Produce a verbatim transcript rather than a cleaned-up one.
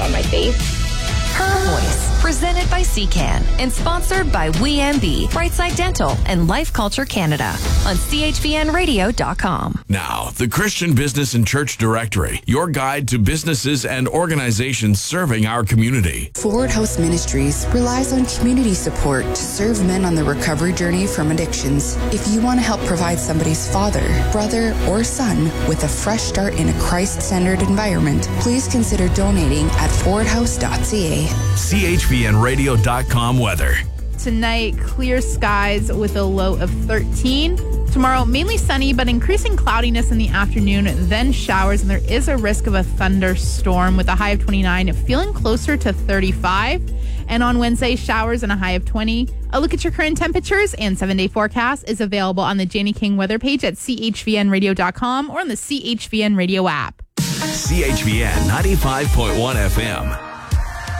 flat on my face. Her Voice, presented by C CAN and sponsored by W E M B, Brightside Dental, and Life Culture Canada on C H V N radio dot com. Now, the Christian Business and Church Directory, your guide to businesses and organizations serving our community. Forward House Ministries relies on community support to serve men on the recovery journey from addictions. If you want to help provide somebody's father, brother, or son with a fresh start in a Christ-centered environment, please consider donating at forward house dot c a. C H V N radio dot com weather. Tonight, clear skies with a low of thirteen. Tomorrow, mainly sunny, but increasing cloudiness in the afternoon, then showers, and there is a risk of a thunderstorm with a high of twenty-nine, feeling closer to thirty-five. And on Wednesday, showers and a high of twenty. A look at your current temperatures and seven-day forecast is available on the Janie King weather page at C H V N radio dot com or on the C H V N radio app. C H V N ninety-five point one F M.